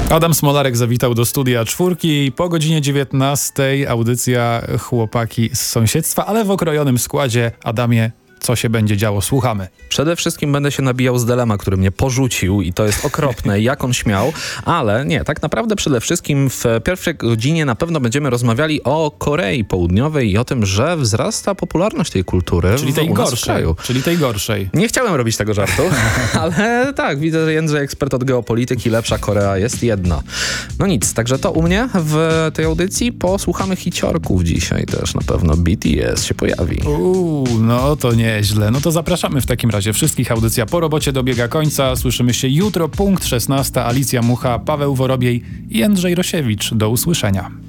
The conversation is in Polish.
Adam Smolarek zawitał do studia Czwórki. Po godzinie 19 audycja Chłopaki z sąsiedztwa, ale w okrojonym składzie. Adamie, co się będzie działo? Słuchamy. Przede wszystkim będę się nabijał z Delema, który mnie porzucił i to jest okropne, jak on śmiał, ale nie, tak naprawdę przede wszystkim w pierwszej godzinie na pewno będziemy rozmawiali o Korei Południowej i o tym, że wzrasta popularność tej kultury u nas w kraju. Czyli tej gorszej. Nie chciałem robić tego żartu, ale tak, widzę, że Jędrzej, ekspert od geopolityki, lepsza Korea jest jedna. No nic, także to u mnie w tej audycji. Posłuchamy hiciorków dzisiaj też, na pewno BTS się pojawi. No to nieźle. No to zapraszamy w takim razie wszystkich. Audycja po robocie dobiega końca. Słyszymy się jutro, punkt 16. Alicja Mucha, Paweł Worobiej i Jędrzej Rosiewicz. Do usłyszenia.